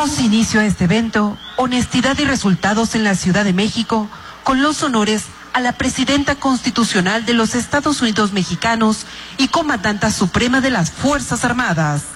Damos inicio a este evento, Honestidad y Resultados en la Ciudad de México, con los honores a la Presidenta Constitucional de los Estados Unidos Mexicanos y Comandanta Suprema de las Fuerzas Armadas.